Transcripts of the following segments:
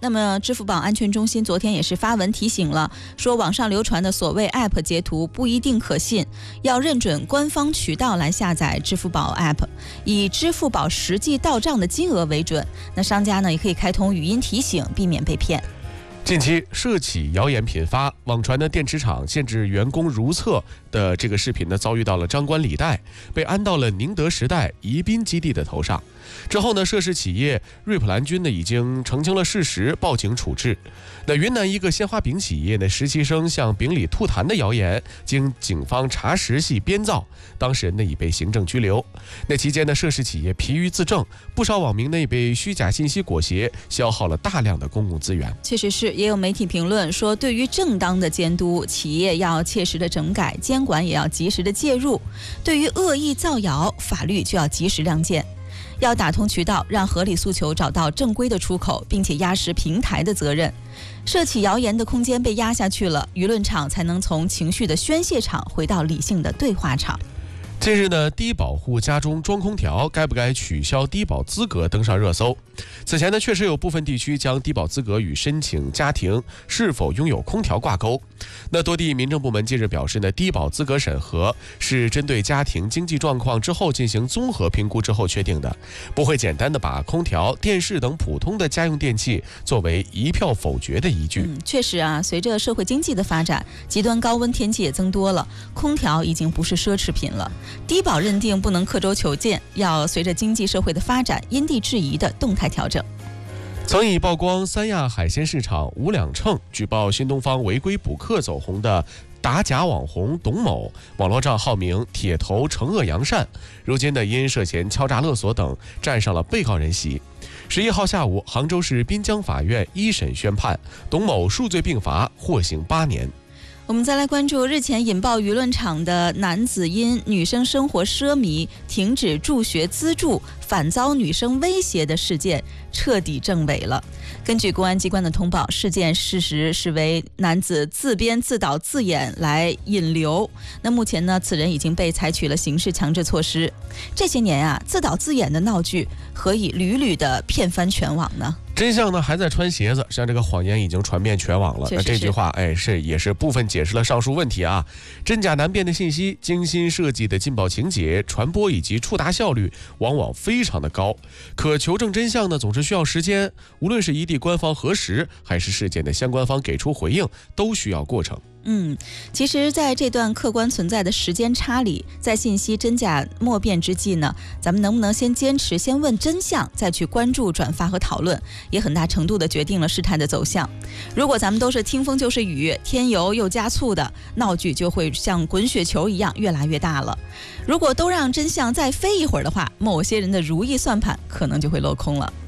那么支付宝安全中心昨天也是发文提醒了，说网上流传的所谓 App 截图不一定可信，要认准官方渠道来下载支付宝 App， 以支付宝实际到账的金额为准。那商家呢也可以开通语音提醒，避免被骗。 近期社企谣言频发，网传的电池厂限制员工如厕的这个视频呢，遭遇到了张冠李戴，被安到了宁德时代宜宾基地的头上。之后呢，涉事企业瑞普蓝军呢已经澄清了事实，报警处置。那云南一个鲜花饼企业呢，实习生向饼里吐痰的谣言，经警方查实系编造，当事人呢已被行政拘留。那期间呢，涉事企业疲于自证，不少网民呢也被虚假信息裹挟，消耗了大量的公共资源。 确实是，也有媒体评论说，对于正当的监督，企业要切实的整改，监管也要及时的介入；对于恶意造谣，法律就要及时亮剑。要打通渠道，让合理诉求找到正规的出口，并且压实平台的责任。涉企谣言的空间被压下去了，舆论场才能从情绪的宣泄场回到理性的对话场。 近日呢，低保户家中装空调该不该取消低保资格登上热搜。此前呢，确实有部分地区将低保资格与申请家庭是否拥有空调挂钩。那多地民政部门近日表示呢，低保资格审核是针对家庭经济状况之后进行综合评估之后确定的，不会简单的把空调、电视等普通的家用电器作为一票否决的依据。 确实啊，随着社会经济的发展，极端高温天气也增多了，空调已经不是奢侈品了。低保认定不能刻舟求剑，要随着经济社会的发展因地制宜的动态调整。 曾以曝光三亚海鲜市场无两秤举报新东方违规补课走红的打假网红董某，网络账号名铁头惩恶扬善，如今呢因涉嫌敲诈勒索等站上了被告人席。11号下午，杭州市滨江法院一审宣判，董某数罪并罚，获刑8年。 我们再来关注日前引爆舆论场的男子因女生生活奢靡停止助学资助，反遭女生威胁的事件彻底证伪了。根据公安机关的通报，事件事实是为男子自编自导自演来引流。那目前呢，此人已经被采取了刑事强制措施。这些年啊，自导自演的闹剧何以屡屡的骗翻全网呢？ 真相呢还在穿鞋子，像这个谎言已经传遍全网了。那这句话，也是部分解释了上述问题啊。真假难辨的信息，精心设计的劲爆情节，传播以及触达效率往往非常的高。可求证真相呢，总是需要时间。无论是异地官方核实，还是事件的相关方给出回应，都需要过程。 其实在这段客观存在的时间差里，在信息真假莫辨之际呢，咱们能不能先坚持先问真相，再去关注转发和讨论，也很大程度的决定了事态的走向。如果咱们都是听风就是雨，添油又加醋的，闹剧就会像滚雪球一样越来越大了。如果都让真相再飞一会儿的话，某些人的如意算盘可能就会落空了。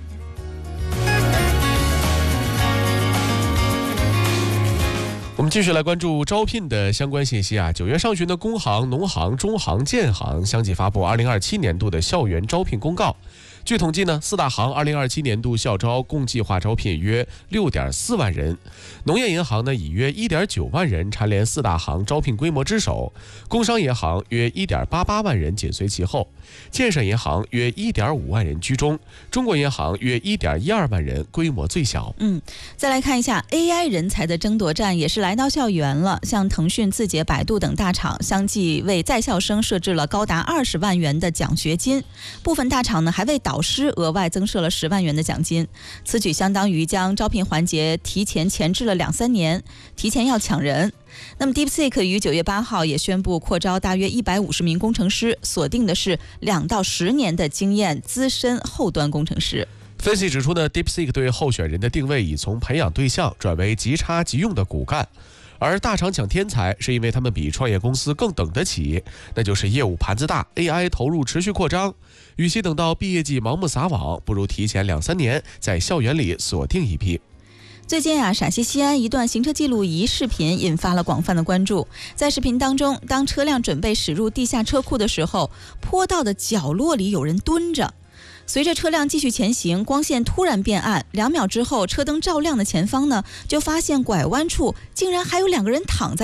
我们继续来关注招聘的相关信息啊。9月上旬的工行、农行、中行、建行相继发布2027年度的校园招聘公告。据统计呢，四大行2027年度校招共计划招聘约6.4万人，农业银行呢以约1.9万人蝉联四大行招聘规模之首，工商银行约1.88万人紧随其后，建设银行约1.5万人居中，中国银行约1.12万人，规模最小。 再来看一下 AI 人才的争夺战也是来到校园了，像腾讯、字节、百度等大厂相继为在校生设置了高达20万元的奖学金，部分大厂呢还为导师额外增设了10万元的奖金，此举相当于将招聘环节提前前置了2-3年，提前要抢人。那么 DeepSeek 于9月8号也宣布扩招大约150名工程师，锁定的是2到10年的经验资深后端工程师。 分析指出呢 ，DeepSeek 对候选人的定位已从培养对象转为即插即用的骨干。而大厂抢天才是因为他们比创业公司更等得起，那就是业务盘子大， AI 投入持续扩张。与其等到毕业季盲目撒网，不如提前2-3年在校园里锁定一批。 最近陕西西安一段行车记录仪视频引发了广泛的关注。在视频当中，当车辆准备驶入地下车库的时候，坡道的角落里有人蹲着。随着车辆继续前行，光线突然变暗，2秒之后，车灯照亮的前方呢，就发现拐弯处竟然还有2个人躺在